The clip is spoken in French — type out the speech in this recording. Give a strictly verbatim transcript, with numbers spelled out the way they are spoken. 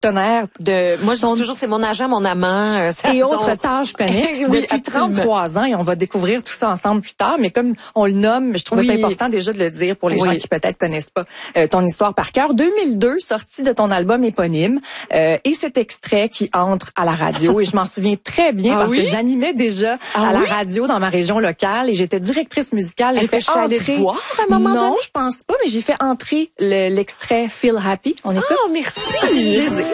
partenaire de. Moi, je dis toujours c'est mon agent, mon amant. Euh, ça et son... autres tâches connexes oui, depuis trente-trois ans et on va découvrir tout ça ensemble plus tard. Mais comme on le nomme, je trouvais oui. ça important déjà de le dire pour les oui. gens qui peut-être connaissent pas euh, ton histoire par cœur. deux mille deux, sortie de ton album éponyme euh, et cet extrait qui entre à la radio et je m'en souviens très bien ah parce oui? que j'animais déjà ah à oui? la radio dans ma région locale et j'étais directrice musicale. Est-ce que je suis allée te voir à un moment non, donné? Non, je pense pas, mais j'ai fait entrer le, l'extrait Feel Happy. On écoute. Ah, merci.